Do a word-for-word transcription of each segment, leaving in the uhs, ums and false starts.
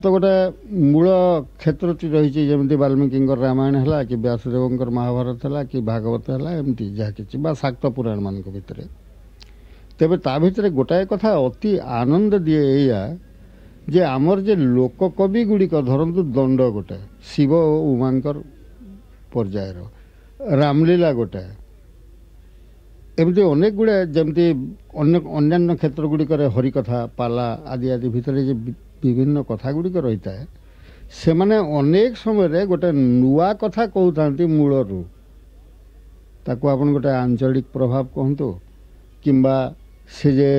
तो गोटे मूल क्षेत्रटी रही जमी वाल्मीकि रामायण है कि व्यासदेव महाभारत है कि भागवत है एमती जहाँ कि शाक्त पुराण मान भितर तेरे ता भितर गोटाए कथा अति आनंद दिए या जे आमर जे लोककवि गुड़िक धरतु दंड गोटे शिव उमांकर पर्यायर रामलीला गोटे एमती अनेक गुड़े जमती अन्य क्षेत्र गुड़िक हरिकथा पाला आदि आदि भितर विभिन्न कथा गुड़िक रही है से माने अनेक समय गोटे नुआ कथा कहता मूलरू ताकू आपन गोटे आंचलिक प्रभाव कहतु किंबा से जे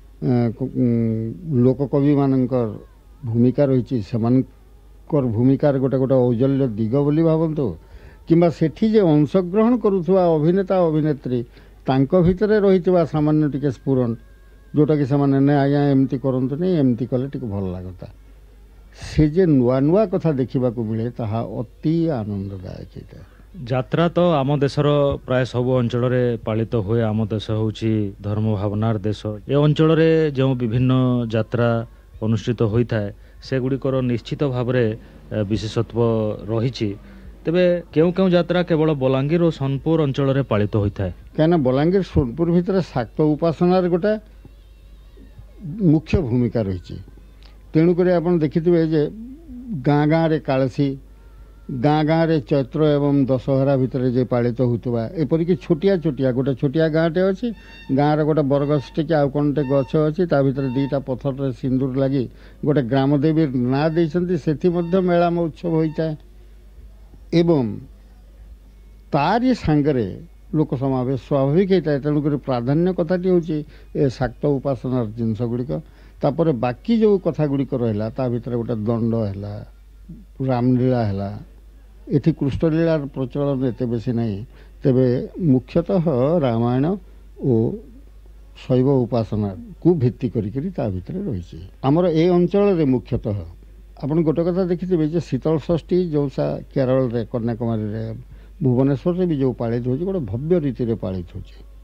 लोककवि मानकर भूमिका रही से भूमिकार गोटे गोटे औज्ज्वल्य दिग बोली भावतु किंबा सेठी जे अंशग्रहण करुवा अभिनेता अभिनेत्री तांको भितरे रही सामान्य टिके स्फुरन जोटा कि सामान्य ने आज्ञा एमती करंतु नहीं एमती कले टिके भल लगता से जे नुआ नुआ कथा देखा मिले ताहा अति आनंददायक है। यात्रा तो आम देशर प्राय सब अंचल पालित हुए। आम देश हूँ धर्म भावनार देश। ए अंचल जो विभिन्न यात्रा अनुष्ठित होता है से गुड़िकर निश्चित भाव में विशेषत्व रही। तेबे केउ केउ यात्रा केवल बलांगीर और सोनपुर अंचल पालित होता है कहीं बलांगीर सोनपुर भितर शाक्त उपासनार गोटे मुख्य भूमिका रही। तेणुक आप देखिए जे गाँ गाँव रे कालसी गाँ गाँव रे चैत्र एवं दशहरा भितर जे पालित होता एपरिक छोटिया छोटिया गोटे छोटिया गाँटे अच्छी गाँव गोटे बरगछ टे आउ कौनटे गछ अच्छी ता भीतर दीटा पथर सिंदूर लगी गोटे ग्रामदेवी ना देते से मेला महोत्सव होता है एवं तारी सांगरे लोक समावेश स्वाभाविक होता है। तेणुक प्राधान्य कथाटी हूँ शाक्त उपासनार जिनस गुड़िक तापर बाकी जो कथा गुड़िक रहा ता भीतर गोटे दंड है रामलीला है ये कृष्णलीलार प्रचलन एत बेसी नहीं तेबे मुख्यतः रामायण और शैव उपासना को भित्ति करी ता भीतर रही। आमर ए अंचल मुख्यतः आपन गोटे कथा देखिए जे शीतल षष्ठी जो सा केरल रे कन्याकुमारी रे भुवनेश्वर रे भी जो पालित हो गोटे भव्य रीति रे पालित हो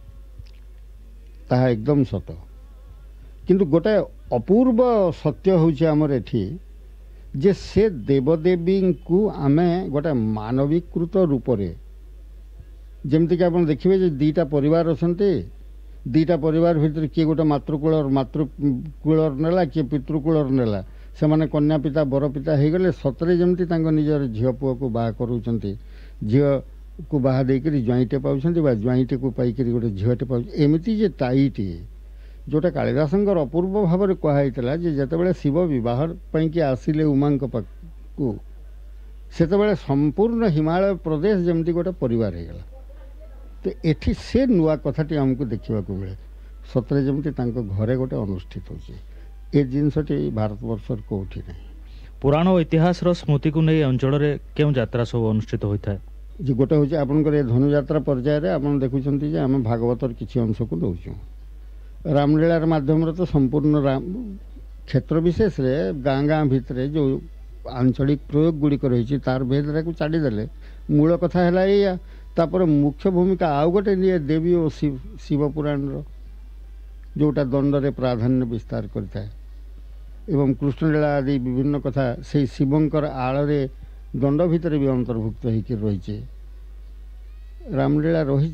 ताहा एकदम सत किंतु गोटे अपूर्व सत्य होउछि हमर एठी जे से देवदेवी को आमे गोटे मानवीकृत रूप रे जेमति कि आपन देखिबे जे दीटा परिवार अछन्ते दीटा परिवार भितर किए गोटे मातृकुलर मातृकुलर नेला किए पितृकुलर नेला से माने कन्या पिता बर पिता हो गले सतरे जमती निजर झील पुओ को बाहा करूछन्ति झील को बाहा देकरी ज्वाइंटे पाउछन्ति बा ज्वाइंटे को पाइकरी गोटे झीलटे पाउ एमिति जे ताईटी जोटा कालिदासंकर अपूर्व भाव में कहुला जितेबाला शिव बह कि आसिले उमांक पाखु से संपूर्ण हिमालय प्रदेश जमती गोटे परिवार होगला तो एठी से नुआ कथाटी आमको देखा मिले सतरे जमती घरे गोटे अनुष्ठित होची ए जिनसटी भारतवर्षर कौटी नहीं। पुराण और इतिहास स्मृति को नहीं अंचल क्यों यात्रा सब अनुष्ठित होता है जी गोटे हूँ आपंकर धनुयात्रा पर्यायर आप देखुं आम भागवतर किसी अंश को दौचु रामलीलार माध्यम तो संपूर्ण राम क्षेत्र विशेष रे गाँ गाँ भितर जो आंचलिक प्रयोग गुड़िक रही तार भेदरा को छाड़देले मूल कथा है या तापर मुख्य भूमिका आउ गोटे निये देवी और शिव शिव पुराण जोटा दंडरे प्राधान्य विस्तार करता है एवं कृष्णलीला आदि विभिन्न कथा से शिवंकर आड़े दंड भितर भी अंतर्भुक्त होकर रही रामलीला रही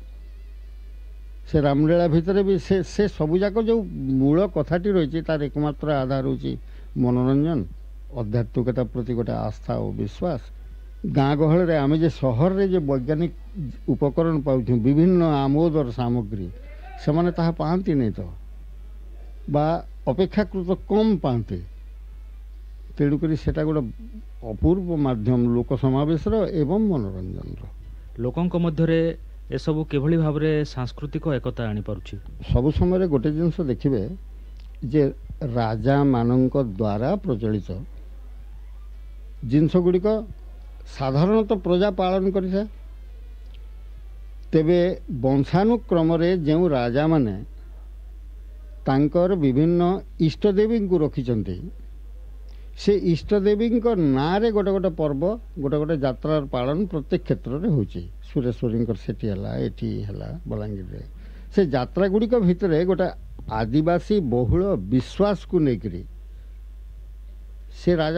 से रामलीला भितर भी से से सबुजाक जो मूल कथाटी रही तार एकमात्र आधार होची मनोरंजन आध्यात्मिकता प्रति गोटे आस्था और विश्वास गाँ गहल आम जे सहर रे जो वैज्ञानिक उपकरण पाऊँ विभिन्न आमोदर सामग्री से माने ताहा पाती नहीं तो बा अपेक्षाकृत कम पाते तेणुक सेटा गोटे अपूर्व माध्यम लोक समावेशर एवं मनोरंजन लोकंक मध्यरे ए सब केभली भाव में सांस्कृतिक एकता आनी पारुछि। सबु समय गोटे जिनस देखिए जे राजा मानक द्वारा प्रचलित जिनस गुड़िक साधारणतः प्रजा पालन करिଥାଏ तेबे वंशानुक्रम जो राजा माने तांकर विभिन्न इष्टदेवी को रखिचंती से इष्टदेवी नाँ रे गोटे गोटे पर्व गोटे गोटे यात्रार पालन प्रत्येक क्षेत्र में होची सुरेश्वरी सेठी है एटी है बलांगीर से यात्रा गुड़िक भितर गोटे आदिवासी बहुल विश्वास को लेकर ସେ ରାଜା